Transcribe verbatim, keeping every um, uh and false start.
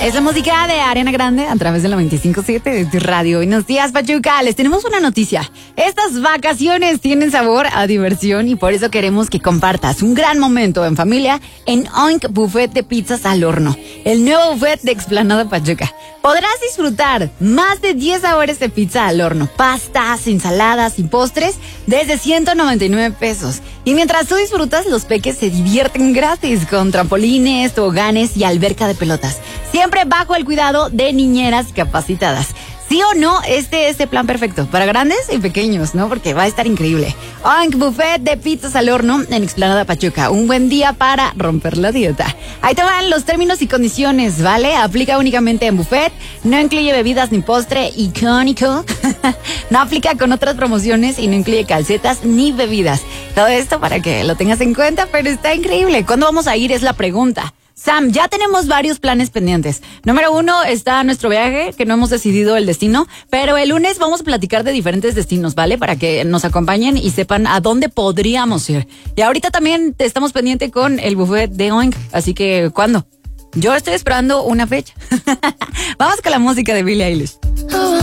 Es la música de Ariana Grande a través de la veinticinco siete de tu radio. Buenos días, Pachuca. Les tenemos una noticia. Estas vacaciones tienen sabor a diversión y por eso queremos que compartas un gran momento en familia en Oink Buffet de Pizzas al Horno, el nuevo buffet de Explanada Pachuca. Podrás disfrutar más de diez sabores de pizza al horno, pastas, ensaladas y postres desde ciento noventa y nueve pesos. Y mientras tú disfrutas, los peques se divierten gratis con trampolines, toboganes y alberca de pelotas. Siempre bajo el cuidado de niñeras capacitadas. ¿Sí o no? Este es el plan perfecto para grandes y pequeños, ¿no? Porque va a estar increíble. Oink Buffet de Pizzas al Horno en Explanada Pachuca. Un buen día para romper la dieta. Ahí te van los términos y condiciones, ¿vale? Aplica únicamente en buffet, no incluye bebidas ni postre icónico. No aplica con otras promociones y no incluye calcetas ni bebidas. Todo esto para que lo tengas en cuenta, pero está increíble. ¿Cuándo vamos a ir? Es la pregunta. Sam, ya tenemos varios planes pendientes. Número uno está nuestro viaje, que no hemos decidido el destino, pero el lunes vamos a platicar de diferentes destinos, ¿vale? Para que nos acompañen y sepan a dónde podríamos ir. Y ahorita también estamos pendientes con el buffet de Oink, así que ¿cuándo? Yo estoy esperando una fecha. Vamos con la música de Billie Eilish.